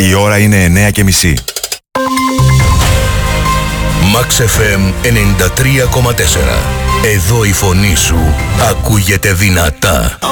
Η ώρα είναι 9:30. Max FM 93,4. Εδώ η φωνή σου ακούγεται δυνατά.